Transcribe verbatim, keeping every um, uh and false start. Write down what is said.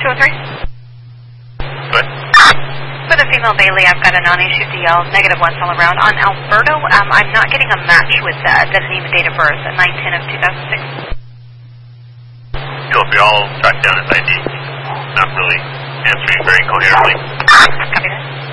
two oh three. Good. For the female Bailey, I've got a non-issue D L, negative ones all around. On Alberto, um, I'm not getting a match with uh, the name and date of birth, nine ten of two thousand six. So if we all track down his I D, not really answering very coherently. Copy that.